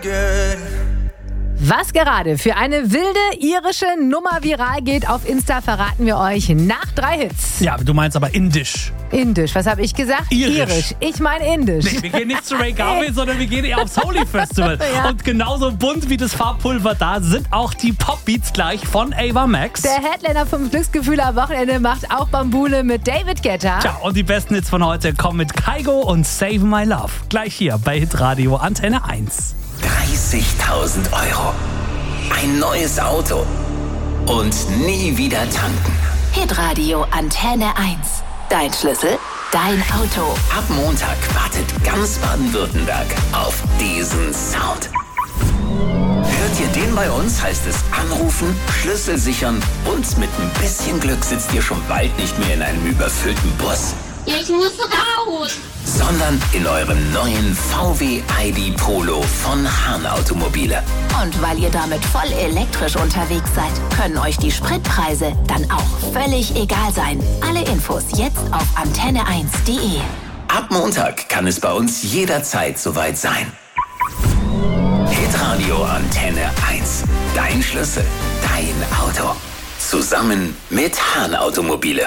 again. Was gerade für eine wilde irische Nummer viral geht auf Insta, verraten wir euch nach 3 Hits. Ja, du meinst aber indisch. Indisch, was habe ich gesagt? Irisch. Ich meine indisch. Nee, wir gehen nicht zu Ray Garvey, sondern wir gehen eher aufs Holy Festival. Ja. Und genauso bunt wie das Farbpulver da sind auch die Popbeats gleich von Ava Max. Der Headliner vom Glücksgefühl am Wochenende macht auch Bambule mit David Guetta. Tja, und die besten Hits von heute kommen mit Kygo und Save My Love. Gleich hier bei Hitradio Antenne 1. 30.000 Euro. Ein neues Auto. Und nie wieder tanken. Hitradio Antenne 1. Dein Schlüssel, dein Auto. Ab Montag wartet ganz Baden-Württemberg auf diesen Sound. Hört ihr den bei uns, heißt es anrufen, Schlüssel sichern und mit ein bisschen Glück sitzt ihr schon bald nicht mehr in einem überfüllten Bus. Ich muss raus! Sondern in eurem neuen VW ID Polo von Hahn Automobile. Und weil ihr damit voll elektrisch unterwegs seid, können euch die Spritpreise dann auch völlig egal sein. Alle Infos jetzt auf antenne1.de. Ab Montag kann es bei uns jederzeit soweit sein. Hitradio Antenne 1. Dein Schlüssel, dein Auto. Zusammen mit Hahn Automobile.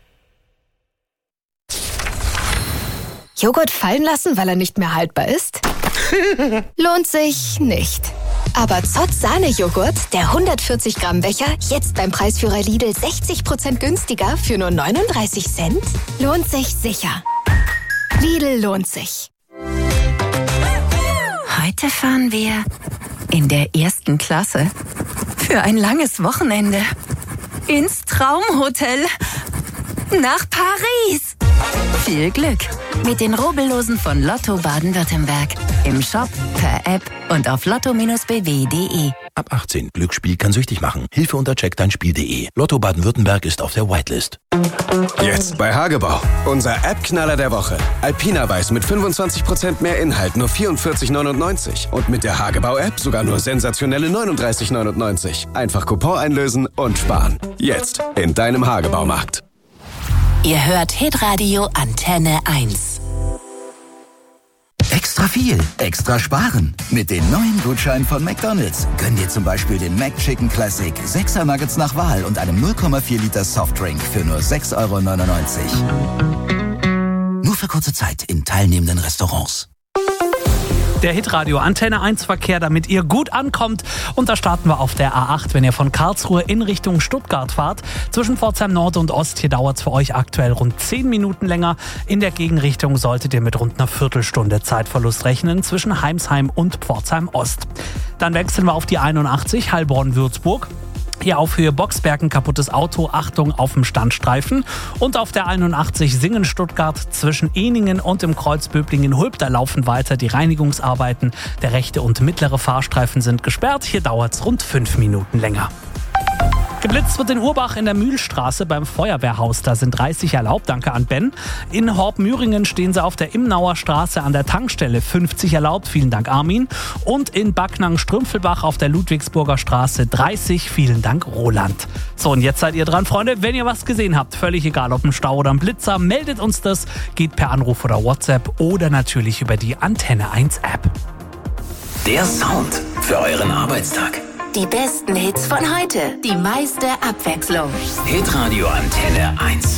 Joghurt fallen lassen, weil er nicht mehr haltbar ist? Lohnt sich nicht. Aber Zott Sahne-Joghurt, der 140 Gramm Becher, jetzt beim Preisführer Lidl 60% günstiger für nur 39 Cent? Lohnt sich sicher. Lidl lohnt sich. Heute fahren wir in der 1. Klasse für ein langes Wochenende ins Traumhotel nach Paris. Viel Glück mit den Rubbellosen von Lotto Baden-Württemberg. Im Shop, per App und auf lotto-bw.de. Ab 18. Glücksspiel kann süchtig machen. Hilfe unter checkdeinspiel.de. Lotto Baden-Württemberg ist auf der Whitelist. Jetzt bei Hagebau. Unser App-Knaller der Woche. Alpina Weiß mit 25% mehr Inhalt, nur 44,99. Und mit der Hagebau-App sogar nur sensationelle 39,99. Einfach Coupon einlösen und sparen. Jetzt in deinem Hagebaumarkt. Ihr hört Hitradio Antenne 1. Extra viel, extra sparen. Mit den neuen Gutscheinen von McDonald's. Gönn dir zum Beispiel den McChicken Classic, 6er Nuggets nach Wahl und einem 0,4 Liter Softdrink für nur 6,99 €. Nur für kurze Zeit in teilnehmenden Restaurants. Der Hitradio Antenne 1 Verkehr, damit ihr gut ankommt. Und da starten wir auf der A8, wenn ihr von Karlsruhe in Richtung Stuttgart fahrt. Zwischen Pforzheim Nord und Ost, hier dauert es für euch aktuell rund 10 Minuten länger. In der Gegenrichtung solltet ihr mit rund einer Viertelstunde Zeitverlust rechnen zwischen Heimsheim und Pforzheim Ost. Dann wechseln wir auf die 81 Heilbronn-Würzburg. Hier auf Höhe Boxbergen kaputtes Auto, Achtung auf dem Standstreifen. Und auf der 81 Singen-Stuttgart zwischen Ehningen und dem Kreuz Böblingen-Hulb, da laufen weiter die Reinigungsarbeiten. Der rechte und mittlere Fahrstreifen sind gesperrt. Hier dauert es rund 5 Minuten länger. Geblitzt wird in Urbach in der Mühlstraße beim Feuerwehrhaus. Da sind 30 erlaubt, danke an Ben. In Horb-Müringen stehen sie auf der Imnauer Straße an der Tankstelle, 50 erlaubt, vielen Dank Armin. Und in Backnang-Strümpfelbach auf der Ludwigsburger Straße 30, vielen Dank Roland. So, und jetzt seid ihr dran, Freunde. Wenn ihr was gesehen habt, völlig egal ob ein Stau oder ein Blitzer, meldet uns das. Geht per Anruf oder WhatsApp oder natürlich über die Antenne 1 App. Der Sound für euren Arbeitstag. Die besten Hits von heute, die meiste Abwechslung. Hitradio Antenne 1.